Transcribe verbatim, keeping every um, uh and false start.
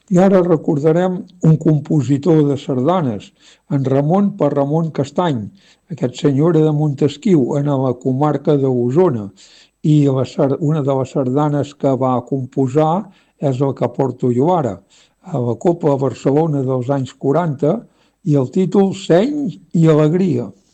I ara recordarem un compositor de sardanes, en Ramon per Ramon Castany. Aquest senyor era de Montesquiu, en la comarca d'Osona, i la, una de les sardanes que va composar és la que porto jo ara, a la Copa Barcelona dels anys quaranta, i el títol Seny i Alegria.